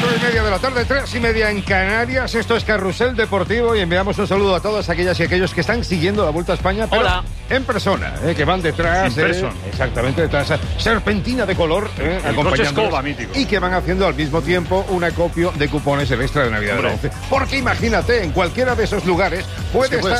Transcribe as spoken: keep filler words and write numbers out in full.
Cuatro y media de la tarde, tres y media en Canarias. Esto es Carrusel Deportivo y enviamos un saludo a todas aquellas y aquellos que están siguiendo la Vuelta a España, pero Hola. en persona, ¿eh? Que van detrás, eh, exactamente detrás, serpentina de color, eh, El coche escoba mítico. y que van haciendo al mismo tiempo un acopio de cupones del extra de Navidad. Hombre. Porque imagínate, en cualquiera de esos lugares puede Es que puede estar